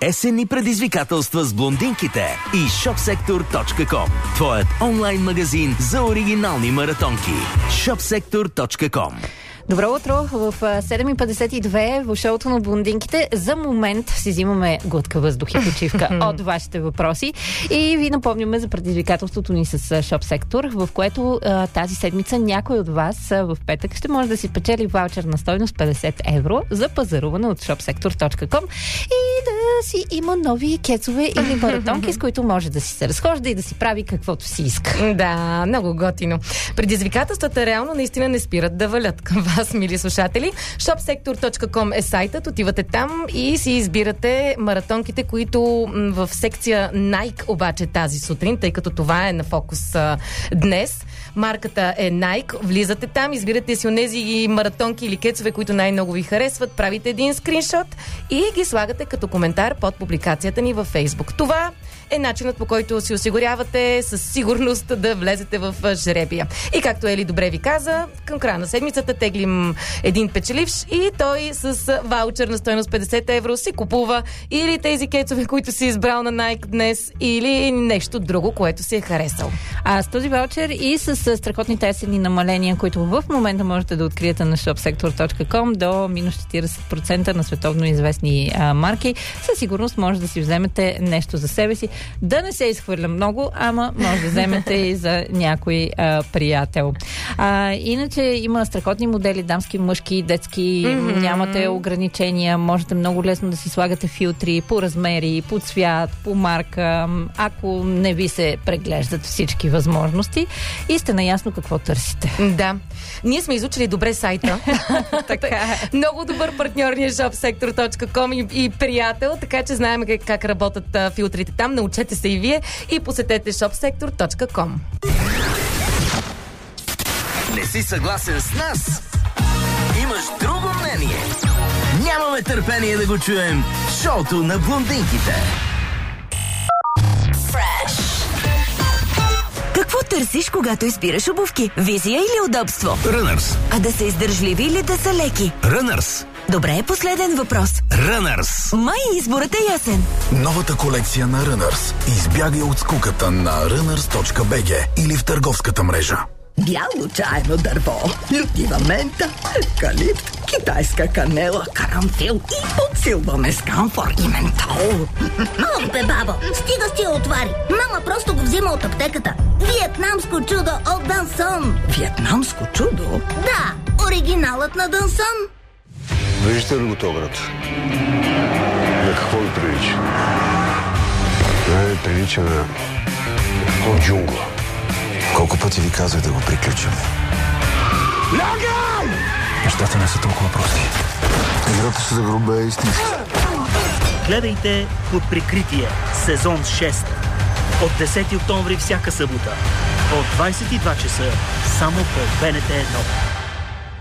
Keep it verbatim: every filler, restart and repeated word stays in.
Есенни предизвикателства с блондинките и shopsektor точка com. Твоят онлайн магазин за оригинални маратонки. shopsektor точка com. Добро утро! В седем и петдесет и две в шоуто на блондинките за момент си взимаме глътка въздух и почивка от вашите въпроси и ви напомняме за предизвикателството ни с Shop Sector, в което а, тази седмица някой от вас а, в петък ще може да си печели ваучер на стойност петдесет евро за пазаруване от shopsektor точка com и да си има нови кецове или маратонки, с които може да си се разхожда и да си прави каквото си иска. Да, много готино. Предизвикателствата реално наистина не спират да валят към вас, мили слушатели. shopsektor точка com е сайтът, отивате там и си избирате маратонките, които в секция Nike обаче тази сутрин, тъй като това е на фокус а, днес. Марката е Nike, влизате там, избирате си онези маратонки или кецове, които най-много ви харесват, правите един скриншот и ги слагате като коментар под публикацията ни във Facebook. Това е начинът, по който си осигурявате със сигурност да влезете в жребия. И както Ели добре ви каза, към края на седмицата теглим един печеливш и той с ваучер на стойност петдесет евро си купува или тези кецове, които си избрал на Nike днес, или нещо друго, което си е харесал. А с този ваучер и с страхотните есенни намаления, които в момента можете да откриете на shopsektor точка com до минус четиридесет процента на световно известни а, марки, със сигурност може да си вземете нещо за себе си. Да не се изхвърля много, ама може да вземете и за някой а, приятел. А, иначе има страхотни модели, дамски, мъжки, детски, mm-hmm. нямате ограничения, можете много лесно да си слагате филтри по размери, по цвят, по марка, ако не ви се преглеждат всички възможности и сте наясно какво търсите. Да. Ние сме изучили добре сайта. Така. Много добър партньор ни е shopsektor точка com и, и приятел, така че знаем как, как работят а, филтрите там. Научете се и вие и посетете shopsektor точка com. Не си съгласен с нас? Имаш друго мнение? Нямаме търпение да го чуем в шоуто на блондинките. Какво търсиш, когато избираш обувки? Визия или удобство? Runners. А да са издържливи или да са леки? Runners. Добре, последен въпрос. Runners. Май изборът е ясен. Новата колекция на Runners. Избягай от скуката на runners точка би джи или в търговската мрежа. Бяло чайно дърво, лютива мента, евкалипт, китайска канела, карамфил и подсилваме с камфор и ментол. О, бе, бабо, стига с тия отвари. Мама просто го взима от аптеката. Виетнамско чудо от Дансон. Виетнамско чудо? Да, оригиналът на Дансон. Виждате ли го този град? На какво ви прилича? Не ви прилича на от джунгла. Колко пъти ви казах да го приключим? Лягай! Нещата не са толкова прости. Играта се загрубе е истинска. Гледайте Под прикритие, сезон шест. От десети октомври всяка събота. От двадесет и два часа само по Б Н Т едно.